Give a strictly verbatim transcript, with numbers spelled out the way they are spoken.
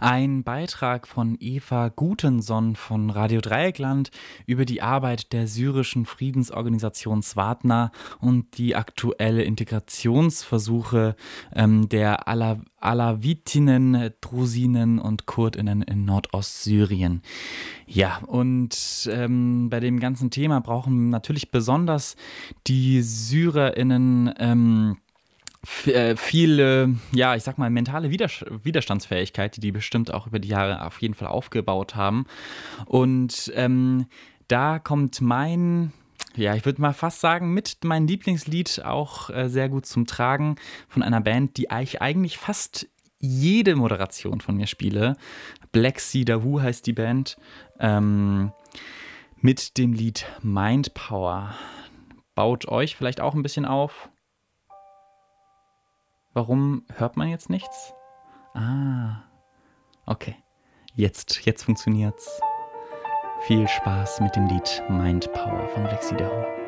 Ein Beitrag von Eva Gutenson von Radio Dreieckland über die Arbeit der syrischen Friedensorganisation Swatna und die aktuelle Integrationsversuche ähm, der Ala Alawitinnen, Drusinen und Kurdinnen in Nordostsyrien. Ja, und ähm, bei dem ganzen Thema brauchen natürlich besonders die SyrerInnen ähm, f- äh, viel, ja, ich sag mal, mentale Widersch Widerstandsfähigkeit, die die bestimmt auch über die Jahre auf jeden Fall aufgebaut haben. Und ähm, da kommt mein, ja, ich würde mal fast sagen, mit mein Lieblingslied auch äh, sehr gut zum Tragen von einer Band, die ich eigentlich fast jede Moderation von mir spiele. Black Cedar Who heißt die Band. Ähm, mit dem Lied Mind Power. Baut euch vielleicht auch ein bisschen auf. Warum hört man jetzt nichts? Ah, okay. Jetzt, jetzt funktioniert's. Viel Spaß mit dem Lied Mind Power von Black Cedar Who.